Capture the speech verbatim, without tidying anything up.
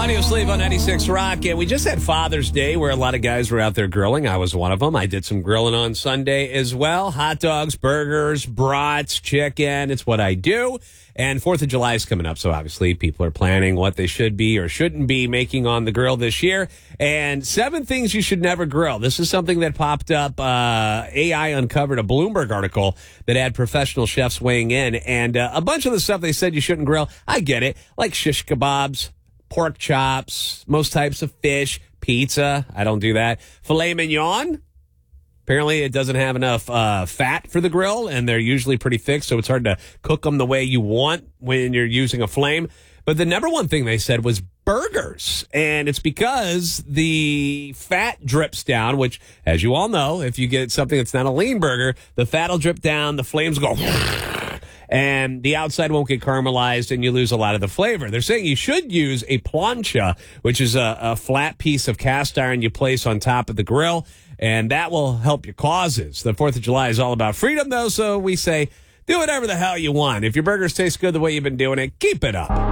Audio Slave on ninety-six Rock. And we just had Father's Day where a lot of guys were out there grilling. I was one of them. I did some grilling on Sunday as well. Hot dogs, burgers, brats, chicken. It's what I do. And fourth of July is coming up, so obviously people are planning what they should be or shouldn't be making on the grill this year. And seven things you should never grill. This is something that popped up. Uh, A I uncovered a Bloomberg article that had professional chefs weighing in. And uh, a bunch of the stuff they said you shouldn't grill, I get it, like shish kebabs, pork chops, most types of fish, pizza. I don't do that. Filet mignon. Apparently, it doesn't have enough uh, fat for the grill, and they're usually pretty thick, so it's hard to cook them the way you want when you're using a flame. But the number one thing they said was burgers, and it's because the fat drips down, which, as you all know, if you get something that's not a lean burger, the fat will drip down, the flames go... and the outside won't get caramelized, and you lose a lot of the flavor. They're saying you should use a plancha, which is a, a flat piece of cast iron you place on top of the grill, and that will help your causes. The fourth of July is all about freedom, though, so we say do whatever the hell you want. If your burgers taste good the way you've been doing it, keep it up.